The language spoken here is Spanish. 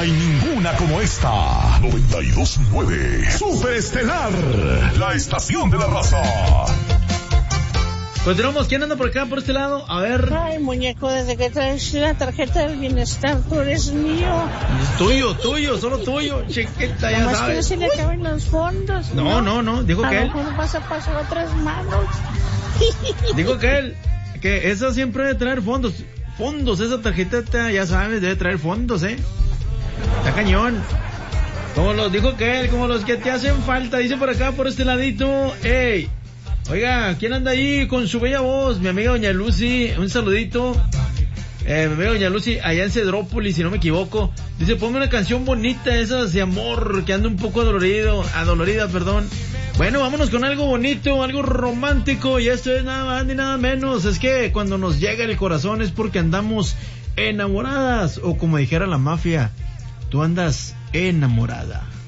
hay ninguna como esta. 92.9 Superestelar, la estación de la raza. Continuamos. ¿Quién anda por acá, por este lado? A ver. Ay, muñeco, desde que traes la tarjeta del bienestar, tú eres mío. Tuyo, solo tuyo, chiquita, ya sabes. Nomás que no se le acaben los fondos. No, dijo que él. A lo mejor vas a pasar a otras manos. Dijo que eso siempre debe traer fondos, esa tarjeta, ya sabes, debe traer fondos, está cañón. Como los dijo que él, como los que te hacen falta, dice por acá, por este ladito. Ey, oiga, ¿quién anda ahí con su bella voz? Mi amiga Doña Lucy, un saludito. Mi amiga Doña Lucy, allá en Cedrópolis, si no me equivoco. Dice, ponme una canción bonita, esas de amor, que anda un poco adolorida, perdón. Bueno, vámonos con algo bonito, algo romántico, y esto es nada más ni nada menos. Es que cuando nos llega el corazón es porque andamos enamoradas, o como dijera la mafia, tú andas enamorada.